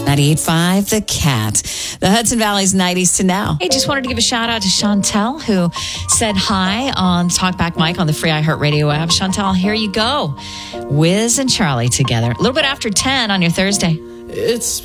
98.5 The Cat. The Hudson Valley's 90s to now. Hey, just wanted to give a shout out to Chantel, who said hi on Talkback Mike on the free iHeartRadio app. Chantel, here you go. Wiz and Charlie together. A little bit after 10 on your Thursday. It's